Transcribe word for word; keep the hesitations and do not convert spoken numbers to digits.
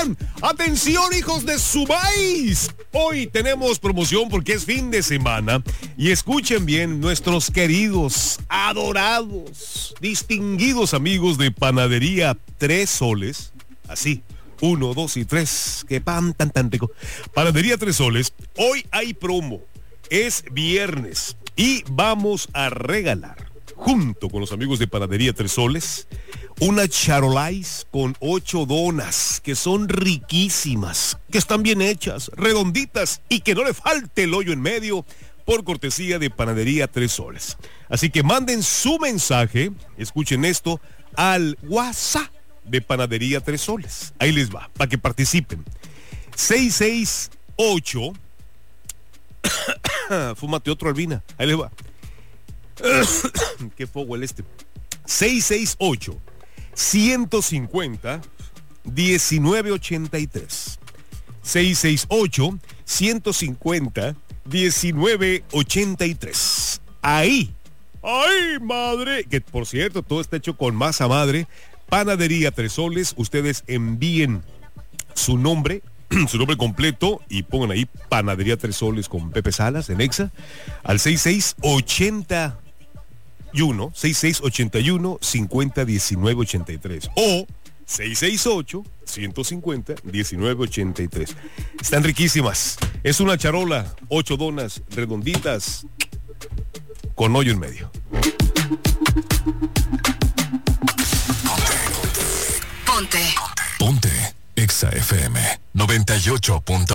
están? Atención, hijos de su maíz. Hoy tenemos promoción porque es fin de semana. Y escuchen bien, nuestros queridos, adorados, distinguidos amigos de Panadería Tres Soles. Así, uno, dos y tres. Qué pan tan tan rico. Panadería Tres Soles. Hoy hay promo. Es viernes y vamos a regalar, junto con los amigos de Panadería Tres Soles, una charolais con ocho donas que son riquísimas, que están bien hechas, redonditas y que no le falte el hoyo en medio, por cortesía de Panadería Tres Soles. Así que manden su mensaje, escuchen esto, al WhatsApp de Panadería Tres Soles. Ahí les va, para que participen. seis seis ocho Fúmate otro, Albina. Ahí les va. Qué fuego el este. seis seis ocho, ciento cincuenta, diecinueve ochenta y tres. seis seis ocho, ciento cincuenta, diecinueve ochenta y tres. Ahí. ¡Ay, madre! Que por cierto, todo está hecho con masa madre. Panadería Tres Soles. Ustedes envíen su nombre, su nombre completo y pongan ahí Panadería Tres Soles con Pepe Salas en Exa al seis seis ocho uno, seis seis ocho uno, cincuenta diecinueve ochenta y tres o seis seis ocho, ciento cincuenta, diecinueve ochenta y tres. Están riquísimas. Es una charola, ocho donas redonditas con hoyo en medio. Ponte. Ponte. Exa F M noventa y ocho punto